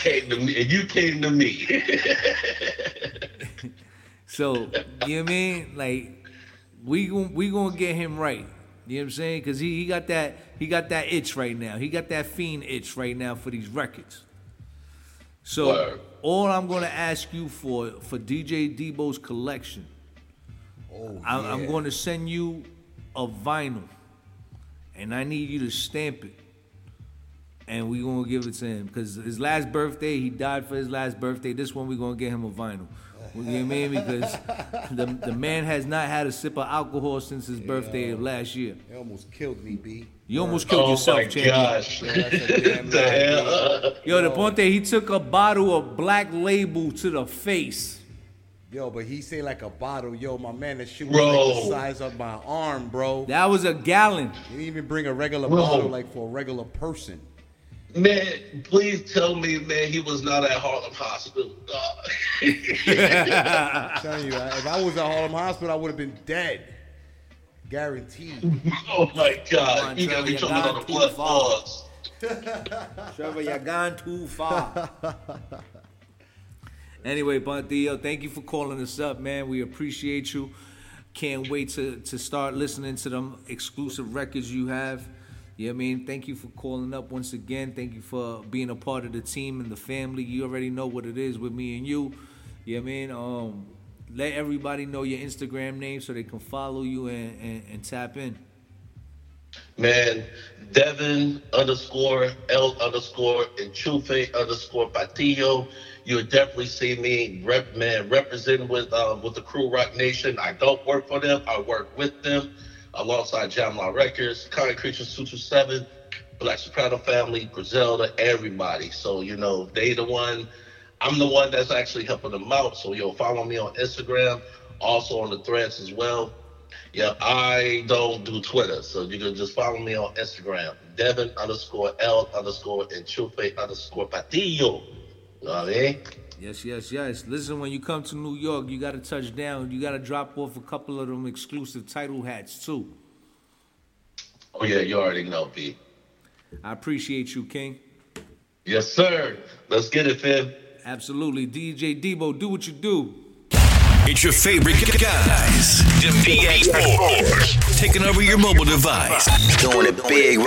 came to me, and you came to me. So, you know what I mean? Like, we gonna get him right. You know what I'm saying? Because he got that itch right now. He got that fiend itch right now for these records. So, Word. all I'm gonna ask you for DJ Debo's collection, I'm going to send you a vinyl, and I need you to stamp it, and we're going to give it to him. Because his last birthday, he died for his last birthday. This one, we're going to get him a vinyl. You know what I mean? Because the man has not had a sip of alcohol since his birthday of last year. It almost killed me, B. You almost killed yourself, champion. Gosh. Yeah, that's a damn The lie, hell? Yo, the Ponte, he took a bottle of Black Label to the face. Yo, but he say like a bottle. Yo, my man, that shit was Bro. like the size of my arm, bro. That was a gallon. He didn't even bring a regular Bro. bottle like for a regular person. Man, please tell me, man, he was not at Harlem Hospital. I'm telling you, if I was at Harlem Hospital, I would have been dead. Guaranteed. Oh my God. on, You got me Trevor, talking you're about the gone blood too far. floors. Trevor, you're gone too far. Anyway, Pontillo, thank you for calling us up, man. We appreciate you. Can't wait to start listening to them exclusive records you have. You know what I mean? Thank you for calling up once again. Thank you for being a part of the team and the family. You already know what it is with me and you. You know what I mean? Let everybody know your Instagram name so they can follow you and tap in. Man, Devin _L_ and Chufe _Patillo. You'll definitely see me representing with the Crew Rock Nation. I don't work for them. I work with them alongside Jamla Records, Concrete 227, Black Soprano Family, Griselda, everybody. So, you know, I'm the one that's actually helping them out. So, follow me on Instagram, also on the threads as well. Yeah, I don't do Twitter, so you can just follow me on Instagram, Devin _L_ and Chufe _Patillo. You know what I mean? Yes. Listen, when you come to New York, you got to touch down. You got to drop off a couple of them exclusive title hats, too. Oh, yeah, you already know, B. I appreciate you, King. Yes, sir. Let's get it, fam. Absolutely. DJ Debo, do what you do. It's your favorite guys, the PA4, taking over your mobile device. Doing it big